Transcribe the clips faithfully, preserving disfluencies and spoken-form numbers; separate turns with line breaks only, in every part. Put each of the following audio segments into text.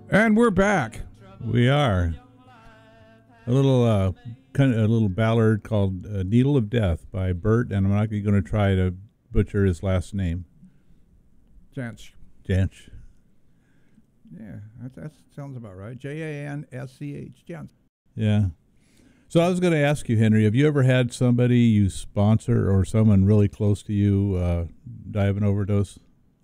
And we're back.
We are. A little uh, kind of a little ballad called uh, "Needle of Death" by Bert, and I'm not going to try to butcher his last name.
Jansch.
Jansch.
Yeah, that, that sounds about right. J A N S C H. Jansch.
Yeah. So I was going to ask you, Henry, have you ever had somebody you sponsor or someone really close to you uh, die of an overdose?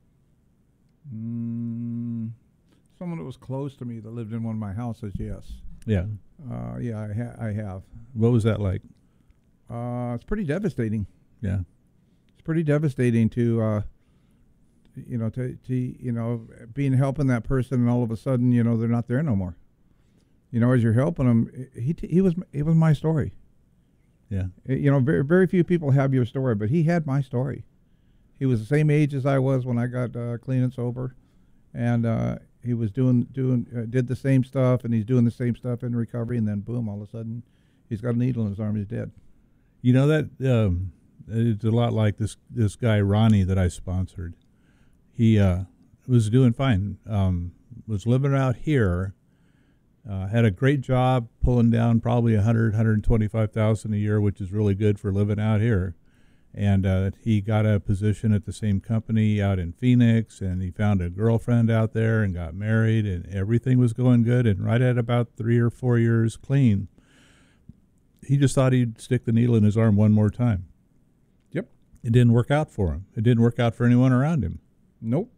Mm, someone that was close to me that lived in one of my houses, yes.
Yeah.
Uh, yeah, I, ha- I have.
What was that like?
Uh, it's pretty devastating.
Yeah.
It's pretty devastating to, uh, you know, to, to you know, being helping that person, and all of a sudden, you know, they're not there no more. You know, as you're helping them, he t- he was it was my story.
Yeah.
You know, very very few people have your story, but he had my story. He was the same age as I was when I got uh, clean and sober, and uh, he was doing doing uh, did the same stuff, and he's doing the same stuff in recovery, and then boom, all of a sudden, he's got a needle in his arm, he's dead.
You know that um, it's a lot like this this guy Ronnie that I sponsored. He uh, was doing fine. Um, was living out here. Uh, had a great job, pulling down probably a hundred, hundred twenty-five thousand a year, which is really good for living out here. And uh, he got a position at the same company out in Phoenix, and he found a girlfriend out there and got married, and everything was going good. And right at about three or four years clean, he just thought he'd stick the needle in his arm one more time.
Yep.
It didn't work out for him. It didn't work out for anyone around him.
Nope.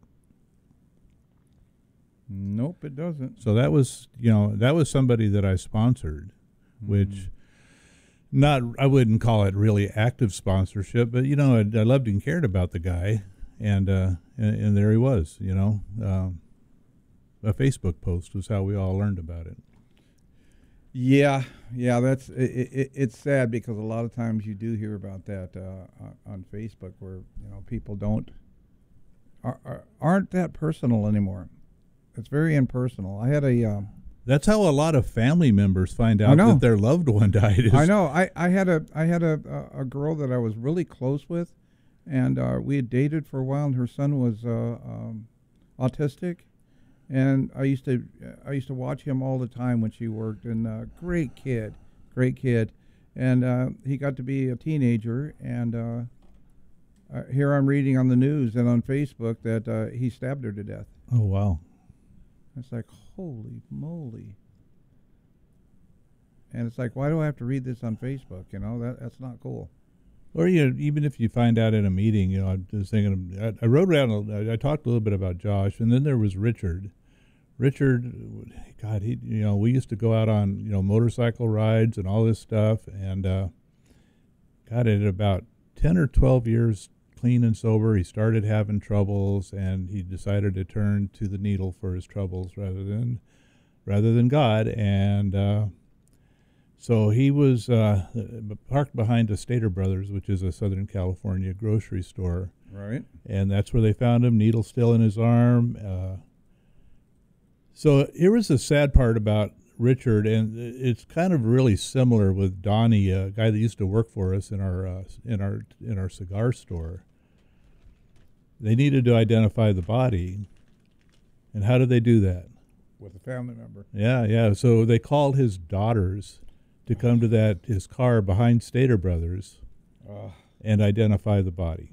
Nope, it doesn't.
So that was, you know, that was somebody that I sponsored, mm-hmm. which not, I wouldn't call it really active sponsorship, but, you know, I, I loved and cared about the guy, and, uh, and, and there he was, you know. Um, a Facebook post was how we all learned about it.
Yeah, yeah, that's it, it, it's sad because a lot of times you do hear about that uh, on Facebook where, you know, people don't, are, are, aren't that personal anymore. It's very impersonal. I had a. Um,
That's how a lot of family members find out that their loved one died. Is
I know. I, I had a I had a, a, a girl that I was really close with, and uh, we had dated for a while. And her son was uh, um, autistic, and I used to I used to watch him all the time when she worked. And uh, great kid, great kid, and uh, he got to be a teenager. And uh, uh, here I'm reading on the news and on Facebook that uh, he stabbed her to death.
Oh wow.
It's like, holy moly. And it's like, why do I have to read this on Facebook? You know, that that's not cool.
Or, you know, even if you find out in a meeting, you know, I was thinking, I, I wrote around, I, I talked a little bit about Josh, and then there was Richard. Richard, God, he, you know, we used to go out on, you know, motorcycle rides and all this stuff, and uh, God, at about ten or twelve years clean and sober, he started having troubles, and he decided to turn to the needle for his troubles rather than rather than God. And uh, so he was uh, parked behind a Stater Brothers, which is a Southern California grocery store.
Right.
And that's where they found him, needle still in his arm. Uh, so here was the sad part about Richard, and it's kind of really similar with Donnie, a guy that used to work for us in our uh, in our in our cigar store. They needed to identify the body, and how did they do that?
With a family member.
Yeah, yeah. So they called his daughters to come to that his car behind Stater Brothers uh. and identify the body.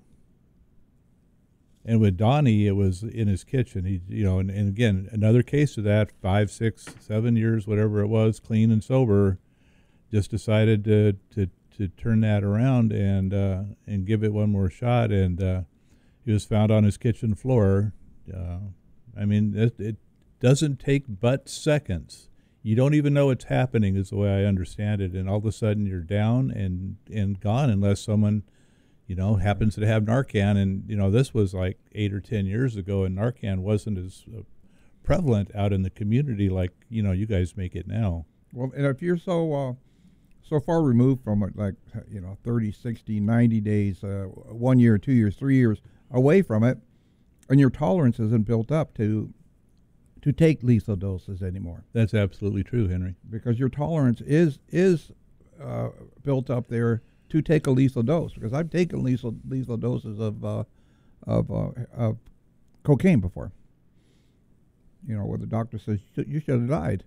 And with Donnie, it was in his kitchen. He, you know, and, and again, another case of that, five, six, seven years, whatever it was, clean and sober, just decided to to, to turn that around and uh, and give it one more shot. And uh, he was found on his kitchen floor. Uh, I mean, it, it doesn't take but seconds. You don't even know what's happening, is the way I understand it. And all of a sudden, you're down and, and gone, unless someone, you know, happens to have Narcan. And, you know, this was like eight or ten years ago, and Narcan wasn't as uh, prevalent out in the community like, you know, you guys make it now.
Well, and if you're so uh, so far removed from it, like, you know, thirty, sixty, ninety days, uh, one year, two years, three years away from it, and your tolerance isn't built up to to take lethal doses anymore.
That's absolutely true, Henry.
Because your tolerance is is uh, built up there to take a lethal dose. Because I've taken lethal lethal doses of uh, of uh, of cocaine before. you know, where the doctor says you should have died.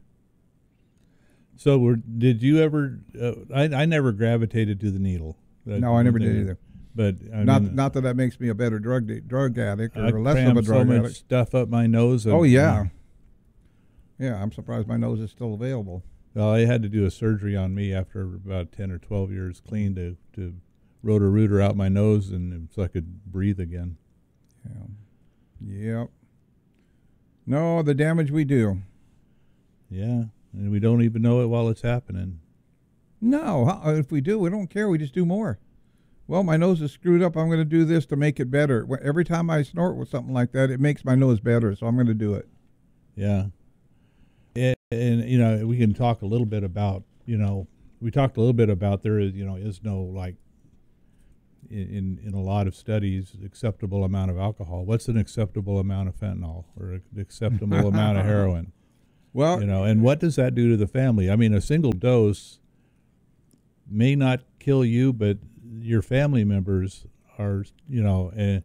So, were, did you ever? Uh, I I never gravitated to the needle. That's
No, I
one
never
thing.
did either.
But I
Not
mean,
not that that makes me a better drug de- drug addict or
I
less of
crammed
a drug
so much
addict.
stuff up my nose.
Oh
and-
yeah, yeah. I'm surprised my nose is still available.
Well, they had to do a surgery on me after about ten or twelve years clean to to rotor-rooter out my nose and so I could breathe again.
Yeah. Yep. No, the damage we do.
Yeah, and we don't even know it while it's happening.
No, how- if we do, we don't care. We just do more. Well, my nose is screwed up. I'm going to do this to make it better. Wh- Every time I snort with something like that, it makes my nose better, so I'm going to do it.
Yeah. And, and you know, we can talk a little bit about, you know, we talked a little bit about there is, you know, is no like in in a lot of studies acceptable amount of alcohol. What's an acceptable amount of fentanyl or an acceptable amount of heroin?
Well,
You know, and what does that do to the family? I mean, a single dose may not kill you, but your family members are, you know, and,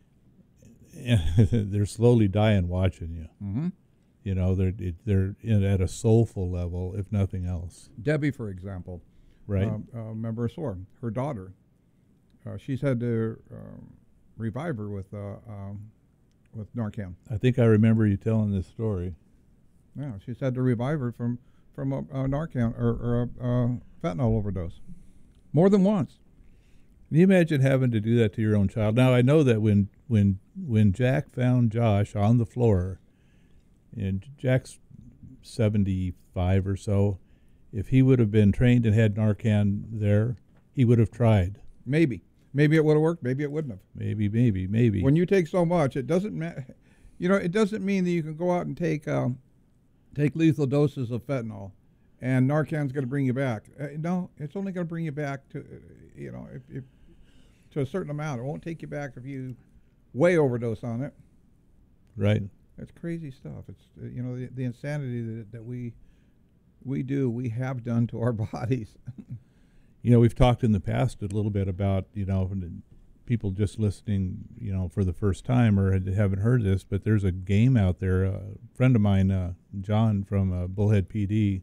and they're slowly dying watching you.
mm-hmm.
You know, they're they're in, at a soulful level, if nothing else.
Debbie, for example,
Right?
um, uh, member of S O R, her daughter, uh, she's had to um, revive her with uh, um, with Narcan.
I think I remember you telling this story.
Yeah, she's had to revive her from from a, a Narcan or, or a, a fentanyl overdose, more than once.
Can you imagine having to do that to your own child? Now I know that when when when Jack found Josh on the floor, and Jack's seventy-five or so, if he would have been trained and had Narcan there, he would have tried.
Maybe, maybe it would have worked. Maybe it wouldn't have.
Maybe, maybe, maybe.
When you take so much, it doesn't ma- you know, it doesn't mean that you can go out and take um, take lethal doses of fentanyl, and Narcan's going to bring you back. Uh, no, it's only going to bring you back to, uh, you know, if, if to a certain amount. It won't take you back if you way overdose on it.
Right.
It's crazy stuff. It's uh, you know the, the insanity that, that we we do we have done to our bodies.
You know, we've talked in the past a little bit about, you know, people just listening, you know, for the first time or had- haven't heard this, but there's a game out there. A friend of mine, uh, John from uh, Bullhead P D.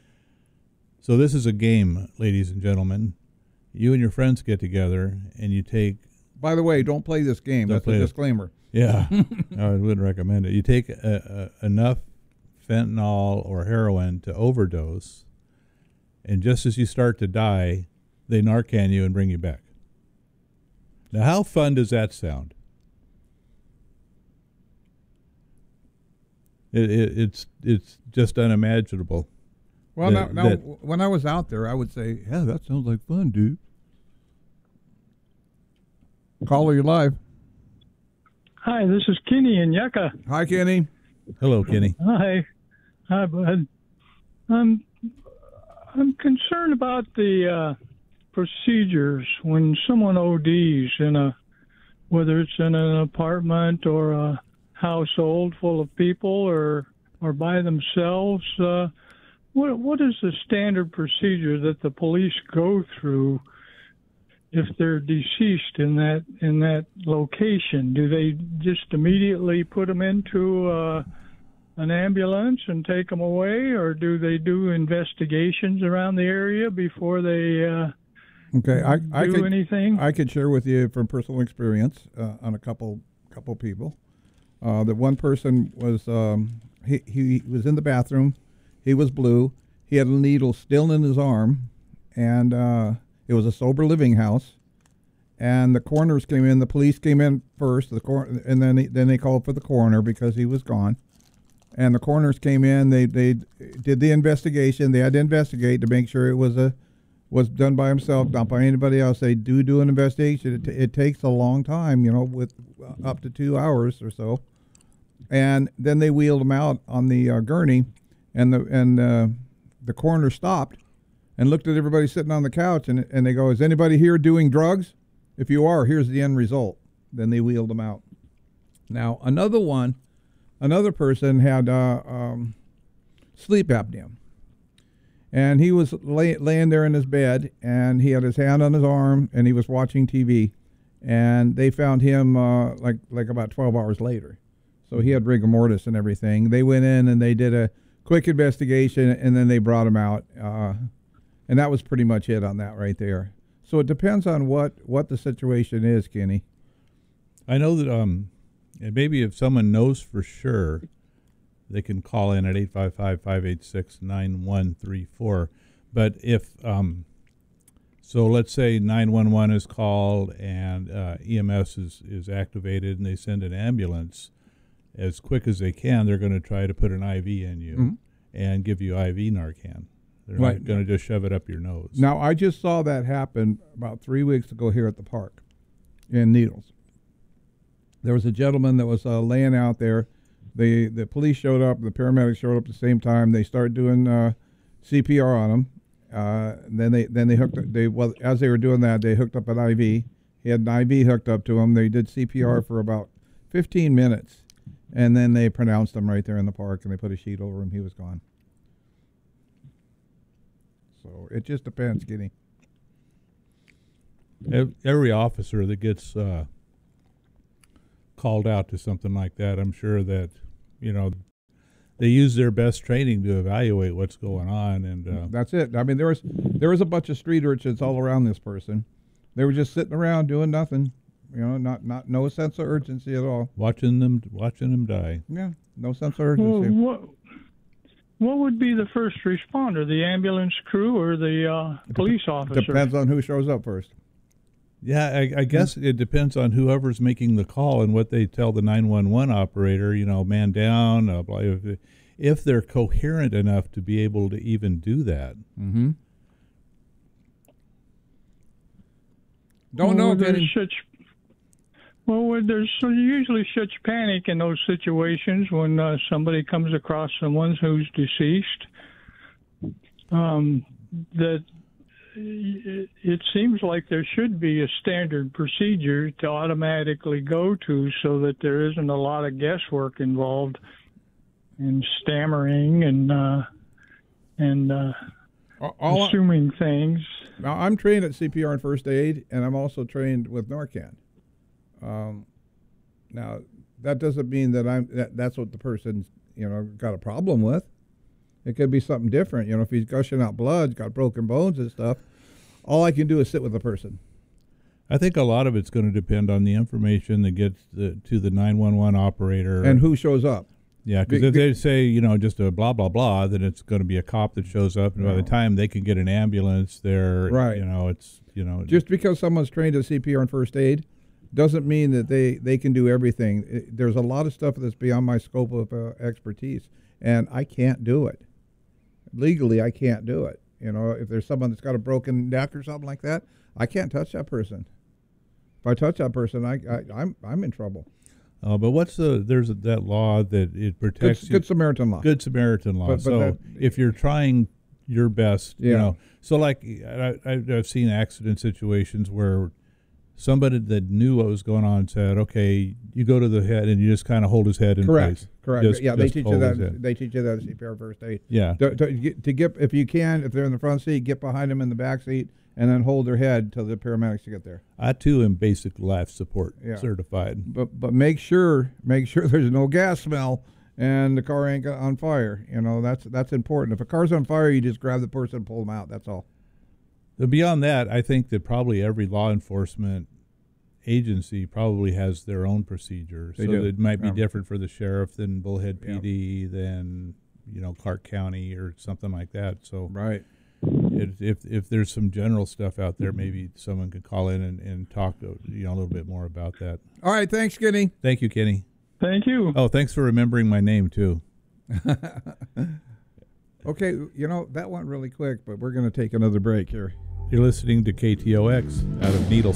So this is a game, ladies and gentlemen. You and your friends get together and you take,
By the way, don't play this game.
Don't
That's
play
a
it.
disclaimer.
yeah, I wouldn't recommend it. You take a, a, enough fentanyl or heroin to overdose, and just as you start to die, they Narcan you and bring you back. Now, how fun does that sound? It, it, it's it's just unimaginable.
Well,
That-
now, now
that-
when I was out there, I would say, "Yeah, that sounds like fun, dude." Caller, you live.
Hi, this is Kenny in Yucca.
Hi, Kenny.
Hello, Kenny.
Hi. Hi, bud. I'm, I'm concerned about the uh, procedures when someone O Ds in a, whether it's in an apartment or a household full of people or or by themselves. Uh, what what is the standard procedure that the police go through if they're deceased in that in that location? Do they just immediately put them into uh, an ambulance and take them away, or do they do investigations around the area before they uh,
Okay, I, I
do
could
anything?
I could share with you from personal experience uh, on a couple couple people. Uh, that one person was um, he he was in the bathroom. He was blue. He had a needle still in his arm, and uh, it was a sober living house. And the coroners came in. The police came in first. The cor- and then he, then they called for the coroner because he was gone. And the coroners came in. They they did the investigation. They had to investigate to make sure it was a was done by himself, not by anybody else. They do do an investigation. It, t- it takes a long time, you know, with uh, up to two hours or so. And then they wheeled him out on the uh, gurney, and the and uh, the coroner stopped and looked at everybody sitting on the couch, and and they go, "Is anybody here doing drugs? If you are, here's the end result." Then they wheeled him out. Now another one, another person had uh, um, sleep apnea. And he was lay, laying there in his bed, and he had his hand on his arm, and he was watching T V. And they found him uh, like like about twelve hours later. So he had rigor mortis and everything. They went in and they did a quick investigation, and then they brought him out. Uh, and that was pretty much it on that right there. So it depends on what, what the situation is, Kenny.
I know that um, and maybe if someone knows for sure, they can call in at eight five five, five eight six, nine one three four. But if, um, so let's say nine one one is called and uh, E M S is, is activated and they send an ambulance, as quick as they can, they're going to try to put an I V in you
Mhm.
and give you I V Narcan. They're
Right.
not going to just shove it up your nose.
Now, I just saw that happen about three weeks ago here at the park in Needles. There was a gentleman that was uh, laying out there. The the police showed up. The paramedics showed up at the same time. They started doing uh, C P R on him. Uh, then they then they hooked they well as they were doing that, they hooked up an I V. He had an I V hooked up to him. They did C P R for about fifteen minutes, and then they pronounced him right there in the park, and they put a sheet over him. He was gone. So it just depends, Skinny.
Ev- Every officer that gets uh, called out to something like that, I'm sure that, you know, they use their best training to evaluate what's going on. And uh,
That's it. I mean, there was there was a bunch of street urchins all around this person. They were just sitting around doing nothing. You know, not not no sense of urgency at all.
watching them watching them die.
Yeah, no sense of
Well,
urgency.
what what would be the first responder, the ambulance crew or the uh, police officer?
Depends on who shows up first.
Yeah, I, I guess it depends on whoever's making the call and what they tell the nine one one operator, you know, man down, uh, blah, if, if they're coherent enough to be able to even do that.
Mm-hmm. Don't know,
Well, there's
Kenny.
such well, when there's so usually such panic in those situations when uh, somebody comes across someone who's deceased. Um, that it, it seems like there should be a standard procedure to automatically go to, so that there isn't a lot of guesswork involved in stammering and uh, and uh,
All- all I-
assuming things.
Now, I'm trained at C P R and first aid, and I'm also trained with Narcan. Um, now, that doesn't mean that I'm that, that's what the person's you know got a problem with. It could be something different. You know, if he's gushing out blood, got broken bones and stuff, all I can do is sit with the person.
I think a lot of it's going to depend on the information that gets the, to the nine one one operator.
And who shows up.
Yeah, because
Be-
if
be-
they say, you know, just a blah, blah, blah, then it's going to be a cop that shows up. And by the
No.
time they can get an ambulance there,
Right.
you know, it's, you know.
Just because someone's trained at C P R and first aid doesn't mean that they, they can do everything. It, there's a lot of stuff that's beyond my scope of uh, expertise, and I can't do it. Legally, I can't do it. You know, if there's someone that's got a broken neck or something like that, I can't touch that person. If I touch that person, I, I I'm I'm in trouble.
Uh, but what's the, there's a, that law that it
Good,
protects you.
good Samaritan law.
Good Samaritan law.
But- but
so
that-
if you're trying your best, you
Yeah.
know, so like I, I, I've seen accident situations where somebody that knew what was going on said, okay, you go to the head and you just kind of hold his head in
Correct.
place.
Correct.
Just-
yeah, they
just
teach you
hold his
that.
head.
They teach you that at C P R first aid.
Yeah.
To, to, get, to get, if you can, if they're in the front seat, get behind them in the back seat, and then hold their head till the paramedics get there.
I too am basic life support
Yeah.
certified.
But but make sure make sure there's no gas smell and the car ain't got on fire. You know that's that's important. If a car's on fire, you just grab the person and pull them out. That's all.
But beyond that, I think that probably every law enforcement agency probably has their own procedure.
They
so
do.
it might be
Yeah.
different for the sheriff than Bullhead
Yeah.
P D than, you know, Clark County or something like that. So
Right.
if if, if there's some general stuff out there, maybe someone could call in and, and talk, uh, you know, a little bit more about that.
All right. Thanks, Skinny.
Thank you, Kenny.
Thank you.
Oh, thanks for remembering my name too.
Okay. You know that went really quick, but we're going to take another break here.
You're listening to K T O X out of Needle.